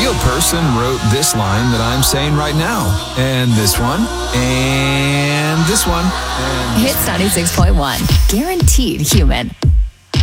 real person wrote this line that I'm saying right now. And this one. And this one. And Hits 96.1. Guaranteed human.